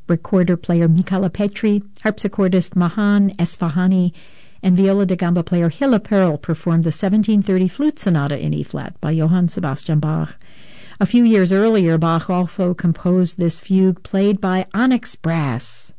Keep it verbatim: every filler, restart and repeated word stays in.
recorder player Michala Petri, harpsichordist Mahan Esfahani, and viola da gamba player Hilla Perl performed the seventeen thirty Flute Sonata in E-flat by Johann Sebastian Bach. A few years earlier, Bach also composed this fugue played by Onyx Brass.